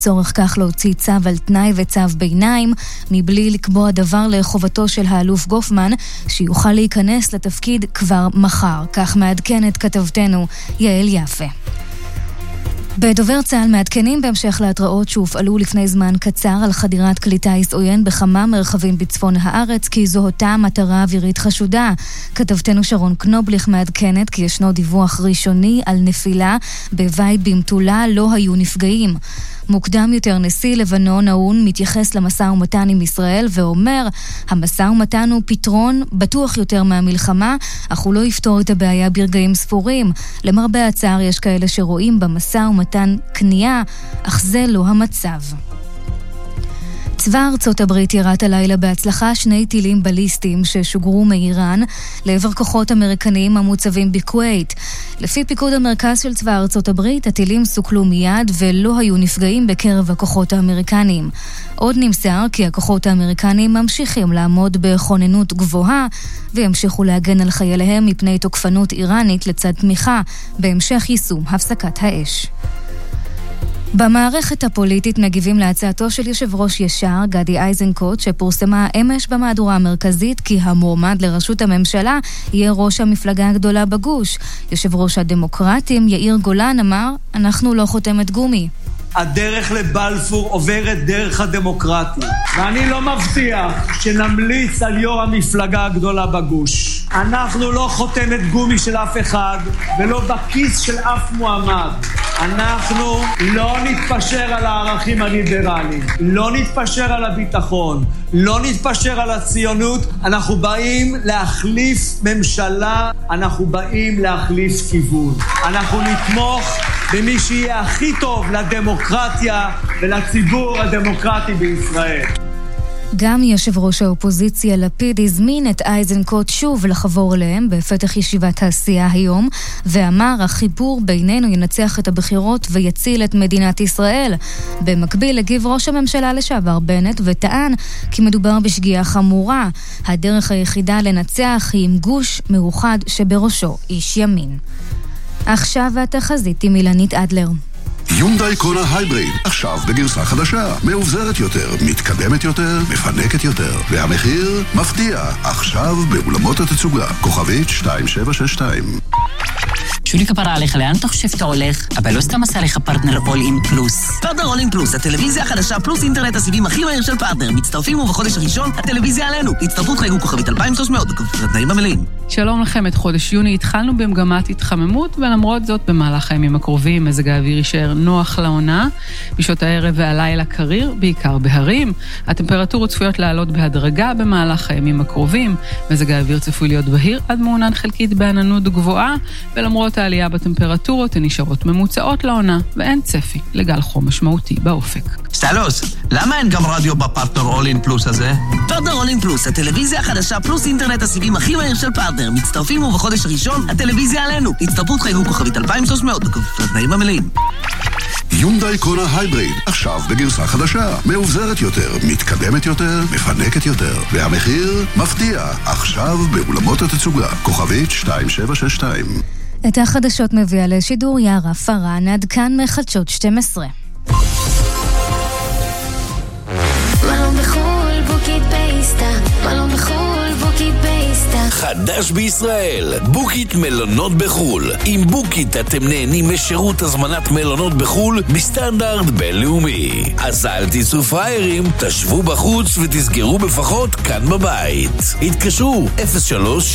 צורך כך להוציא צו על תנאי וצו ביניים, מבלי לקבוע דבר לחובתו של האלוף גופמן, שיוכל להיכנס לתפקיד כבר מחר. כך מעדכנת כתבתנו יעל יפה. בדובר צה"ל מעדכנים בהמשך להתראות שהופעלו לפני זמן קצר על חדירת כלי טיס עוין בכמה מרחבים בצפון הארץ, כי זו אותה מטרה אווירית חשודה. כתבתנו שרון קנובליך מעדכנת כי ישנו דיווח ראשוני על נפילה בבית במטולה, לא היו נפגעים. מוקדם יותר נשיא לבנון האון מתייחס למשא ומתן עם ישראל ואומר, המשא ומתן הוא פתרון בטוח יותר מהמלחמה, אך הוא לא יפתור את הבעיה ברגעים ספורים. למרבה הצער יש כאלה שרואים במשא ומתן כניעה, אך זה לא המצב. צבא ארצות הברית ירת הלילה בהצלחה 2 טילים בליסטיים ששוגרו מאיראן לעבר כוחות אמריקניים המוצבים בכווית. לפי פיקוד המרכז של צבא ארצות הברית, הטילים סוכלו מיד ולא היו נפגעים בקרב הכוחות האמריקניים. עוד נמסר כי הכוחות האמריקניים ממשיכים לעמוד בכוננות גבוהה וימשיכו להגן על חייליהם מפני תוקפנות איראנית לצד תמיכה בהמשך יישום הפסקת האש. במערכת הפוליטית מגיבים להצעתו של יושב ראש ישר, גדי איזנקוט, שפורסמה אמש במהדורה המרכזית כי המועמד לראשות הממשלה יהיה ראש המפלגה הגדולה בגוש. יושב ראש הדמוקרטים יאיר גולן אמר, אנחנו לא חותמת גומי. הדרך לבלפור עוברת דרך הדמוקרטיה, ואני לא מבטיח שנמליץ על יו"ר המפלגה הגדולה בגוש. אנחנו לא חותמת גומי של אף אחד ולא בכיס של אף מועמד. אנחנו לא נתפשר על הערכים הליברליים, לא נתפשר על הביטחון, לא נתפשר על הציונות. אנחנו באים להחליף ממשלה, אנחנו באים להחליף כיוון. אנחנו נתמוך במי שיהיה הכי טוב לדמוקרטיה ולציבור הדמוקרטי בישראל. גם יושב ראש האופוזיציה לפיד הזמין את איזנקוט שוב לחבור אליהם בפתח ישיבת העשייה היום, ואמר החיבור בינינו ינצח את הבחירות ויציל את מדינת ישראל. במקביל הגיב ראש הממשלה לשעבר בנט וטען כי מדובר בשגיאה חמורה. הדרך היחידה לנצח היא עם גוש מאוחד שבראשו איש ימין. עכשיו התחזית עם אילנית אדלר. יונדאי קונה הייבריד, עכשיו בגרסה חדשה, מאובזרת יותר, מתקדמת יותר, מפנקת יותר, והמחיר מפתיע, עכשיו באולמות התצוגה, כוכבית 2762. שולי כפרה עליך, לאן אתה חושב שאתה הולך? אבל לא סתם עשה לך פרטנר אול אין פלוס. פרטנר אול אין פלוס, הטלוויזיה החדשה פלוס אינטרנט הסיבים הכי מהיר של פרטנר. מצטרפים ובחודש הראשון הטלוויזיה עלינו. הצטרפות חייגו כוכבית 2300, התנאים המלאים. שלום לכם, את חודש יוני התחלנו במגמת התחממות, ולמרות זאת במהלך הימים הקרובים מזג האוויר יישאר נוח לעונה. בשעות הערב והלילה קריר, בעיקר בהרים. הטמפרטורות צפויות לעלות בהדרגה במהלך הימים הקרובים. מזג האוויר צפוי להיות בהיר עד מעונן חלקית בעננות גבוהה, ולמרות העלייה בטמפרטורות הן נשארות ממוצעות לעונה, ואין צפי לגל חום משמעותי באופק. סטלוס, למה אין גם רדיו בפרטנר אול אין פלוס הזה? פרטנר אול אין פלוס, הטלוויזיה החדשה פלוס אינטרנט הסיבים הכי מהיר של פרטנר. מצטרפים ובחודש הראשון הטלוויזיה עלינו. הצטרפות חייגו כוכבית 2300, התנאים המלאים. יונדאי קונה הייבריד, עכשיו בגרסה חדשה, מאובזרת יותר, מתקדמת יותר, מפנקת יותר, והמחיר מפתיע, עכשיו באולמות התצוגה, כוכבית 2762. את החדשות מביאה לשידור יערה פרן, עד כאן מחדשות 12. מלון בחול, בוקית בייסטה, מלון בחול, בוקית בייסטה. חדש בישראל, בוקית מלונות בחול. עם בוקית אתם נהנים משירות הזמנת מלונות בחול בסטנדרט בינלאומי. אז אל תיסעו פריירים, תשבו בחוץ ותסגרו בפחות כאן בבית. התקשרו 03